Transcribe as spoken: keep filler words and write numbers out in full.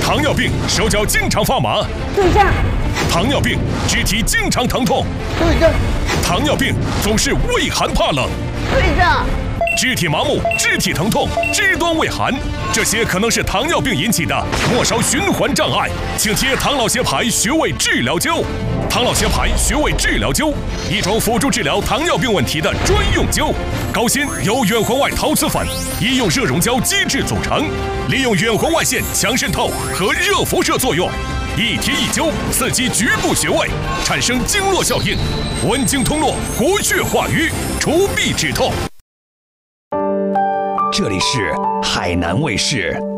糖尿病手脚经常发麻， 对症。 糖尿病肢体经常疼痛， 对症。 糖尿病总是畏寒怕冷， 对症。 肢体麻木、肢体疼痛、肢端畏寒，这些可能是糖尿病引起的末梢循环障碍，请贴唐老协牌穴位治疗灸。唐老协牌穴位治疗灸，一种辅助治疗糖尿病问题的专用灸。高芯由远红外陶瓷粉、医用热熔胶基质组成，利用远红外线强渗透和热辐射作用，一贴一灸，刺激局部穴位，产生经络效应，温经通络，活血化瘀，除痹止痛。 这里是海南卫视。